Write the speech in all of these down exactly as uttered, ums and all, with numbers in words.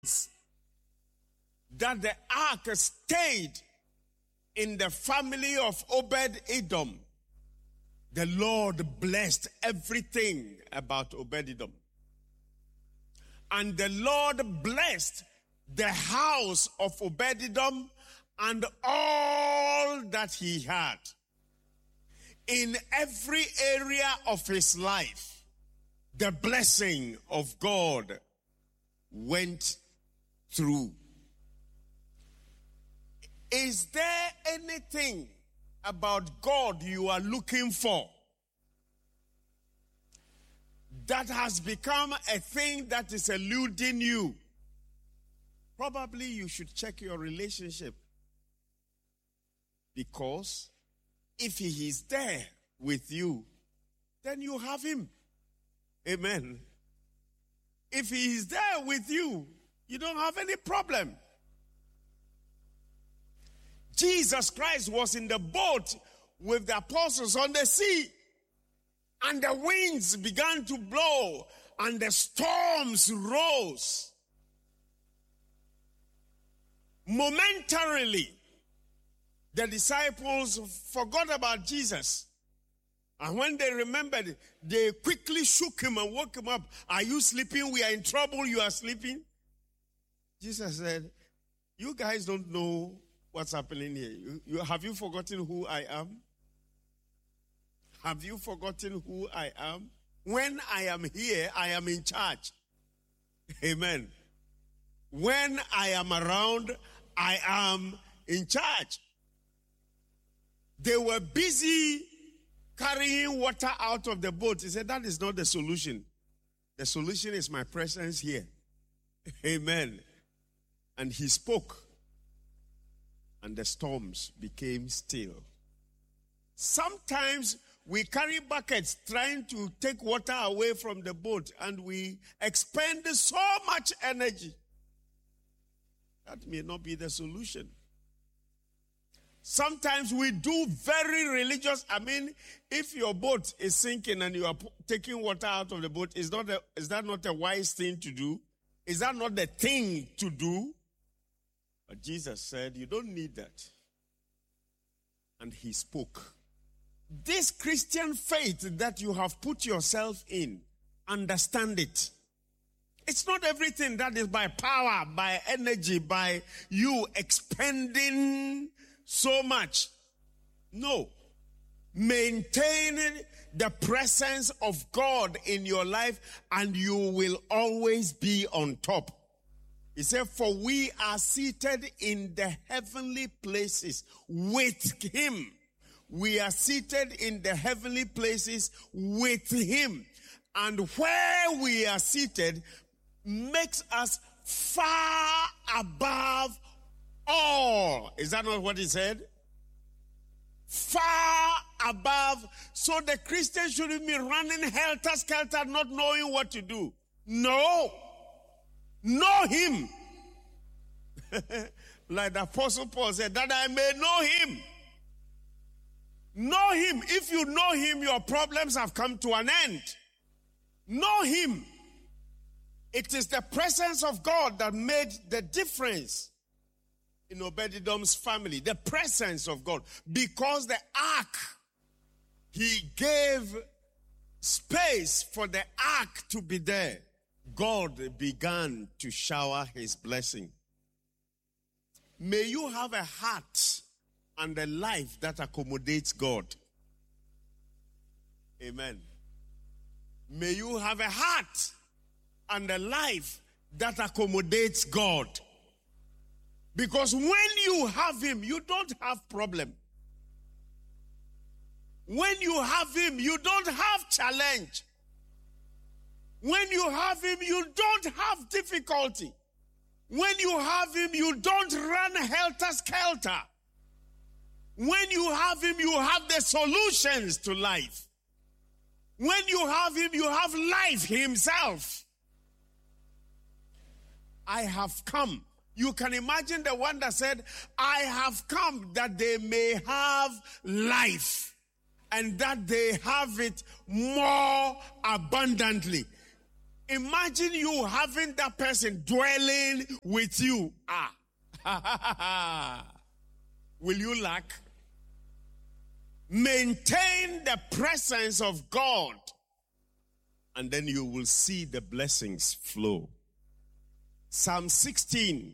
that the ark stayed in the family of Obed-Edom, the Lord blessed everything about Obed-Edom. And the Lord blessed the house of Obed-Edom and all that he had. In every area of his life, the blessing of God went through. Is there anything about God you are looking for that has become a thing that is eluding you? Probably you should check your relationship, because if he is there with you, then you have him. Amen. If he is there with you, you don't have any problem. Jesus Christ was in the boat with the apostles on the sea, and the winds began to blow and the storms rose. Momentarily, the disciples forgot about Jesus. And when they remembered, they quickly shook him and woke him up. Are you sleeping? We are in trouble. You are sleeping. Jesus said, you guys don't know what's happening here. You, you, have you forgotten who I am? Have you forgotten who I am? When I am here, I am in charge. Amen. When I am around, I am in charge. They were busy carrying water out of the boat. He said, that is not the solution. The solution is my presence here. Amen. And he spoke, and the storms became still. Sometimes we carry buckets trying to take water away from the boat, and we expend so much energy. That may not be the solution. Sometimes we do very religious. I mean, if your boat is sinking and you are taking water out of the boat, is not a, is that not a wise thing to do? Is that not the thing to do? But Jesus said, you don't need that. And he spoke. This Christian faith that you have put yourself in, understand it. It's not everything that is by power, by energy, by you expending so much. No. Maintain the presence of God in your life, and you will always be on top. He said, for we are seated in the heavenly places with him. We are seated in the heavenly places with him. And where we are seated makes us far above all. Is that not what he said? Far above. So the Christian shouldn't be running helter-skelter, not knowing what to do. No. Know him. Like the Apostle Paul said, that I may know him. Know him. If you know him, your problems have come to an end. Know him. It is the presence of God that made the difference in Obed-Edom's family. The presence of God. Because the ark, he gave space for the ark to be there. God began to shower his blessing. May you have a heart and a life that accommodates God. Amen. May you have a heart and a life that accommodates God. Because when you have him, you don't have problem. When you have him, you don't have challenge. When you have him, you don't have difficulty. When you have him, you don't run helter-skelter. When you have him, you have the solutions to life. When you have him, you have life himself. I have come. You can imagine the one that said, I have come that they may have life, and that they have it more abundantly. Imagine you having that person dwelling with you. Ah. Will you lack? Maintain the presence of God, and then you will see the blessings flow. Psalm sixteen.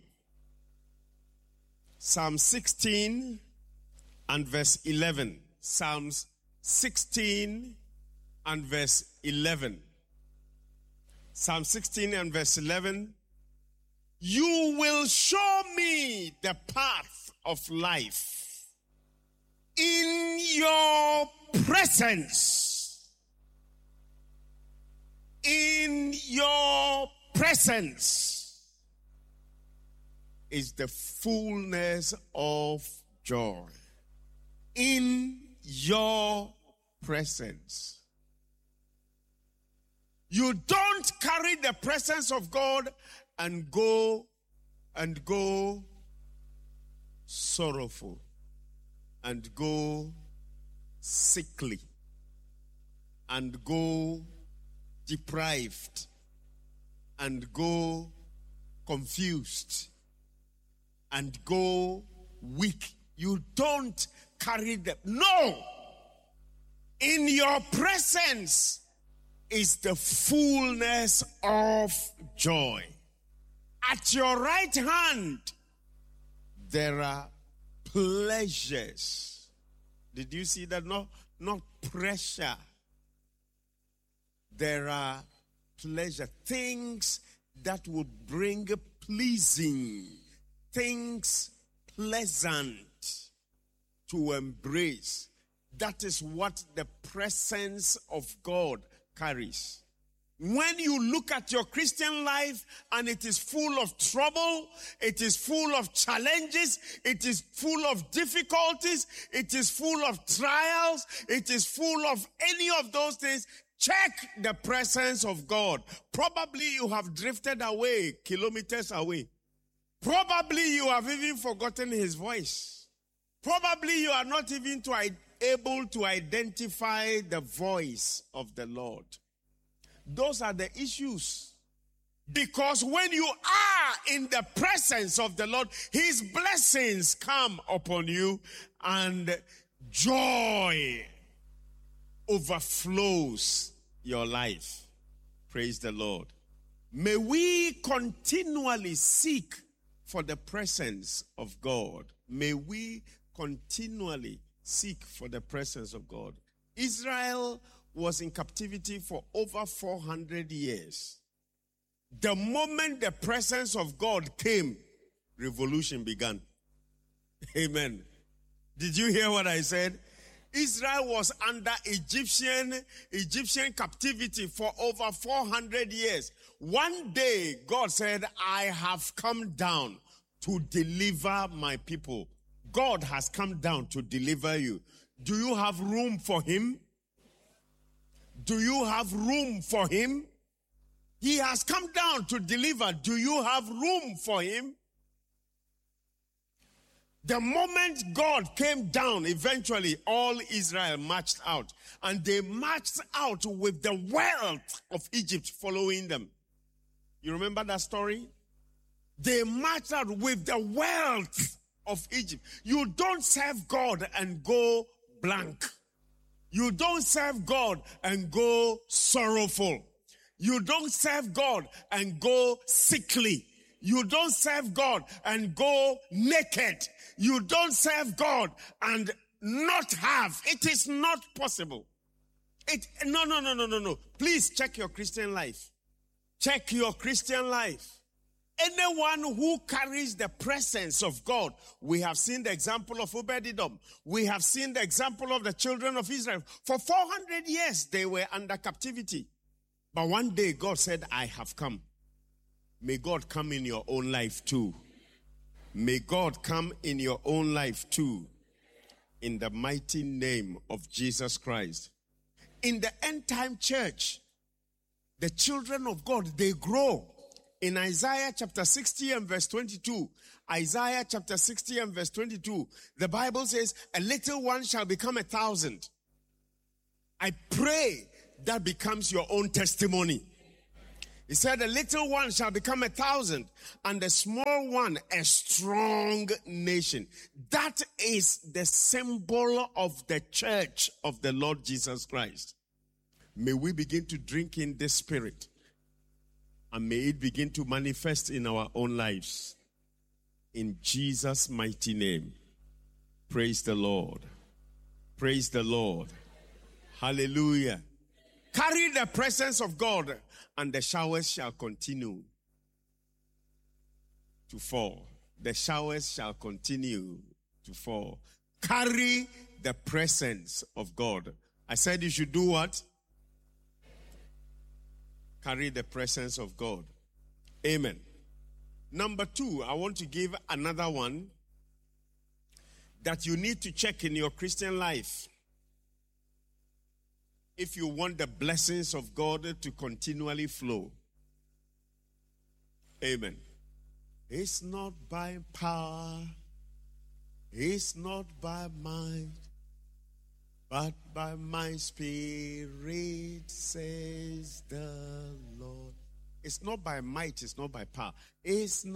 Psalm sixteen and verse eleven. Psalms sixteen and verse eleven. Psalm sixteen and verse eleven. You will show me the path of life. In your presence, in your presence is the fullness of joy. In your presence. You don't carry the presence of God and go and go sorrowful. And go sickly, and go deprived, and go confused, and go weak. You don't carry them. No! In your presence is the fullness of joy. At your right hand, there are pleasures. Did you see that? No, not pressure. There are pleasure. Things that would bring pleasing. Things pleasant to embrace. That is what the presence of God carries. When you look at your Christian life and it is full of trouble, it is full of challenges, it is full of difficulties, it is full of trials, it is full of any of those things, check the presence of God. Probably you have drifted away, kilometers away. Probably you have even forgotten his voice. Probably you are not even to, able to identify the voice of the Lord. Those are the issues. Because when you are in the presence of the Lord, his blessings come upon you and joy overflows your life. Praise the Lord. May we continually seek for the presence of God. May we continually seek for the presence of God. Israel was in captivity for over four hundred years. The moment the presence of God came, revolution began. Amen. Did you hear what I said? Israel was under Egyptian, Egyptian captivity for over four hundred years. One day, God said, I have come down to deliver my people. God has come down to deliver you. Do you have room for him? Do you have room for him? He has come down to deliver. Do you have room for him? The moment God came down, eventually all Israel marched out. And they marched out with the wealth of Egypt following them. You remember that story? They marched out with the wealth of Egypt. You don't serve God and go blank. You don't serve God and go sorrowful. You don't serve God and go sickly. You don't serve God and go naked. You don't serve God and not have. It is not possible. It, no, no, no, no, no, no. Please check your Christian life. Check your Christian life. Anyone who carries the presence of God, we have seen the example of Obed-Edom. We have seen the example of the children of Israel. For four hundred years, they were under captivity. But one day, God said, I have come. May God come in your own life too. May God come in your own life too. In the mighty name of Jesus Christ. In the end time church, the children of God, they grow. In Isaiah chapter sixty and verse twenty-two, Isaiah chapter sixty and verse twenty-two, the Bible says, a little one shall become a thousand. I pray that becomes your own testimony. He said, the little one shall become a thousand, and the small one a strong nation. That is the symbol of the church of the Lord Jesus Christ. May we begin to drink in this spirit, and may it begin to manifest in our own lives. In Jesus' mighty name. Praise the Lord. Praise the Lord. Hallelujah. Carry the presence of God, and the showers shall continue to fall. The showers shall continue to fall. Carry the presence of God. I said you should do what? Carry the presence of God. Amen. Number two, I want to give another one that you need to check in your Christian life if you want the blessings of God to continually flow. Amen. It's not by power, it's not by might, but by my spirit, says the Lord. It's not by might, it's not by power. It's not